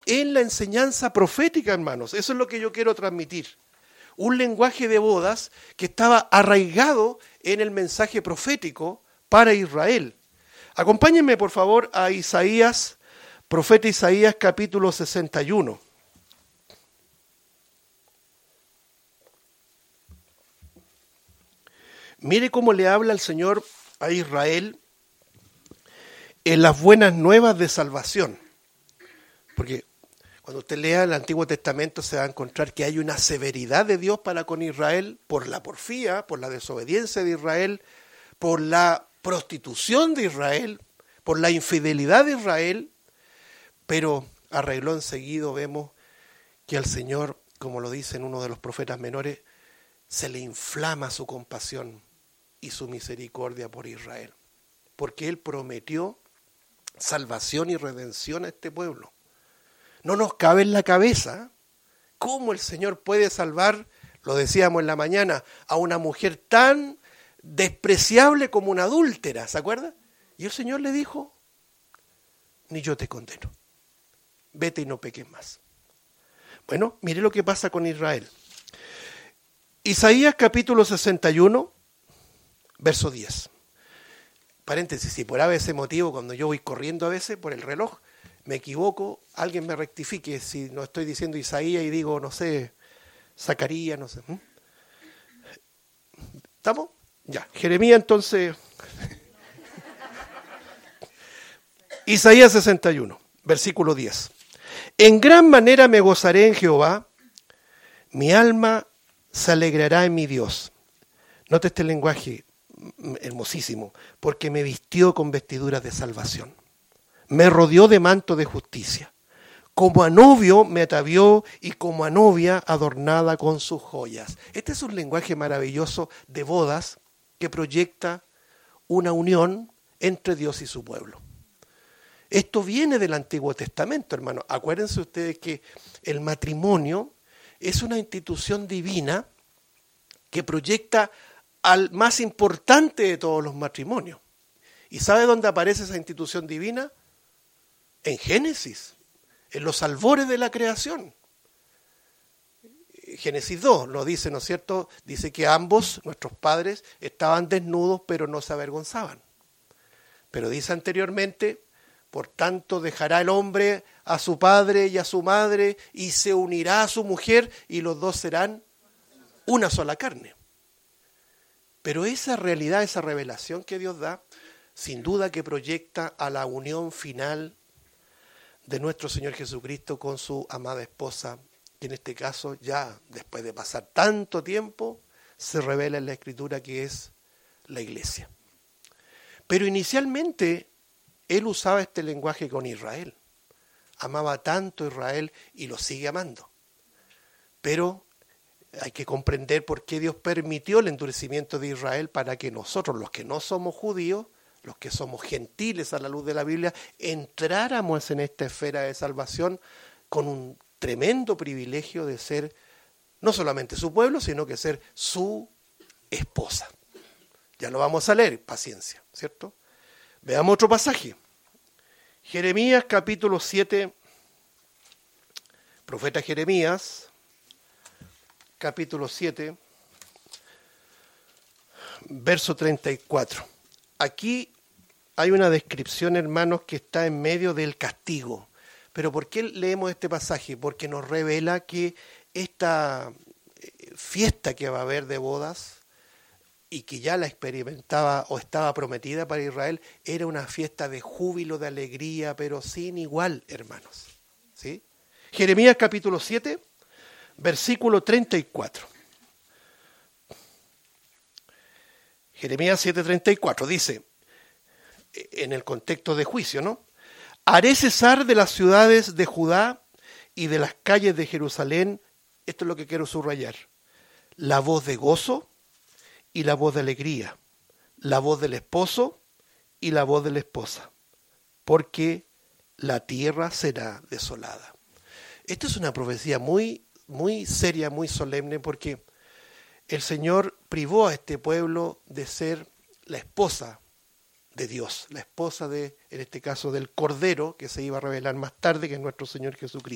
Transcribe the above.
en la enseñanza profética, hermanos. Eso es lo que yo quiero transmitir. Un lenguaje de bodas que estaba arraigado en el mensaje profético para Israel. Acompáñenme, por favor, a Isaías, profeta Isaías, capítulo 61. Mire cómo le habla el Señor a Israel en las buenas nuevas de salvación. Porque cuando usted lea el Antiguo Testamento se va a encontrar que hay una severidad de Dios para con Israel por la porfía, por la desobediencia de Israel, por la prostitución de Israel, por la infidelidad de Israel, pero arregló enseguida, vemos que al Señor, como lo dice en uno de los profetas menores, se le inflama su compasión y su misericordia por Israel, porque Él prometió salvación y redención a este pueblo. No nos cabe en la cabeza cómo el Señor puede salvar, lo decíamos en la mañana, a una mujer tan despreciable como una adúltera, ¿se acuerda? Y el Señor le dijo, ni yo te condeno, vete y no peques más. Bueno, mire lo que pasa con Israel. Isaías capítulo 61, verso 10. Paréntesis, si por ese motivo, cuando yo voy corriendo a veces por el reloj, me equivoco, alguien me rectifique si no estoy diciendo Isaías y digo, no sé, Zacarías, no sé. ¿Estamos? Ya, Jeremías entonces. Isaías 61, versículo 10. En gran manera me gozaré en Jehová, mi alma se alegrará en mi Dios. Note este lenguaje hermosísimo, porque me vistió con vestiduras de salvación. Me rodeó de manto de justicia. Como a novio me atavió y como a novia adornada con sus joyas. Este es un lenguaje maravilloso de bodas que proyecta una unión entre Dios y su pueblo. Esto viene del Antiguo Testamento, hermano. Acuérdense ustedes que el matrimonio es una institución divina que proyecta al más importante de todos los matrimonios. ¿Y sabe dónde aparece esa institución divina? En Génesis, en los albores de la creación. Génesis 2 lo dice, ¿no es cierto? Dice que ambos, nuestros padres, estaban desnudos, pero no se avergonzaban. Pero dice anteriormente, por tanto dejará el hombre a su padre y a su madre y se unirá a su mujer y los dos serán una sola carne. Pero esa realidad, esa revelación que Dios da, sin duda que proyecta a la unión final de nuestro Señor Jesucristo con su amada esposa, que en este caso ya después de pasar tanto tiempo se revela en la Escritura que es la iglesia. Pero inicialmente Él usaba este lenguaje con Israel. Amaba tanto a Israel y lo sigue amando. Pero hay que comprender por qué Dios permitió el endurecimiento de Israel para que nosotros, los que no somos judíos, los que somos gentiles a la luz de la Biblia, entráramos en esta esfera de salvación con un tremendo privilegio de ser no solamente su pueblo, sino que ser su esposa. Ya lo vamos a leer, paciencia, ¿cierto? Veamos otro pasaje. Jeremías capítulo 7, profeta Jeremías, capítulo 7, verso 34. Aquí hay una descripción, hermanos, que está en medio del castigo. Pero ¿por qué leemos este pasaje? Porque nos revela que esta fiesta que va a haber de bodas y que ya la experimentaba o estaba prometida para Israel, era una fiesta de júbilo, de alegría, pero sin igual, hermanos. ¿Sí? Jeremías capítulo 7, versículo 34. Jeremías 7:34 dice, en el contexto de juicio, ¿no? Haré cesar de las ciudades de Judá y de las calles de Jerusalén, esto es lo que quiero subrayar, la voz de gozo y la voz de alegría, la voz del esposo y la voz de la esposa, porque la tierra será desolada. Esta es una profecía muy seria, muy solemne, porque el Señor privó a este pueblo de ser la esposa de Dios, la esposa de, en este caso, del Cordero, que se iba a revelar más tarde, que es nuestro Señor Jesucristo.